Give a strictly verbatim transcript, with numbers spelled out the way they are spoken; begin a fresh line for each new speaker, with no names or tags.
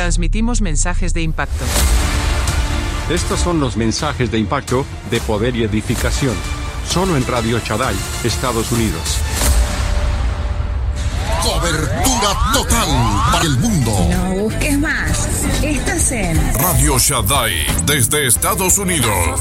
Transmitimos mensajes de impacto.
Estos son los mensajes de impacto, de poder y edificación. Solo en Radio Shaddai, Estados Unidos.
Cobertura total para el mundo.
No busques más. Estás en
Radio Shaddai desde Estados Unidos.